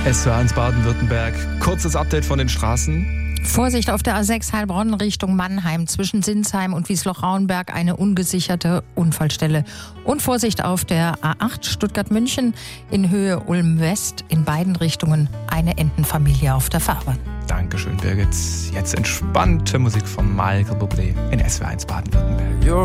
SWR1 Baden-Württemberg. Kurzes Update von den Straßen. Vorsicht auf der A6 Heilbronn Richtung Mannheim. Zwischen Sinsheim und Wiesloch-Rauenberg eine ungesicherte Unfallstelle. Und Vorsicht auf der A8 Stuttgart-München in Höhe Ulm-West. In beiden Richtungen eine Entenfamilie auf der Fahrbahn. Dankeschön, Birgit. Jetzt entspannte Musik von Michael Bublé in SWR1 Baden-Württemberg.